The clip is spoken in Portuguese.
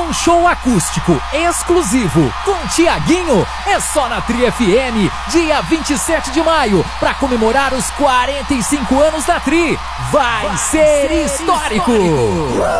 Um show acústico exclusivo com Thiaguinho é só na Tri FM, dia 27 de maio, para comemorar os 45 anos da Tri. Vai ser histórico!